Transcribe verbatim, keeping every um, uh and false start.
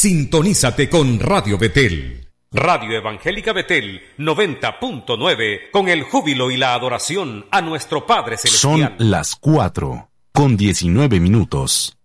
Sintonízate con Radio Betel. Radio Evangélica Betel noventa punto nueve, con el júbilo y la adoración a nuestro Padre Celestial. Son las cuatro con diecinueve minutos.